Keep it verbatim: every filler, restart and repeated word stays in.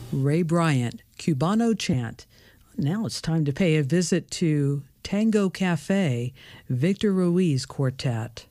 Ray Bryant, Cubano Chant. Now it's time to pay a visit to Tango Cafe, Victor Ruiz Quartet.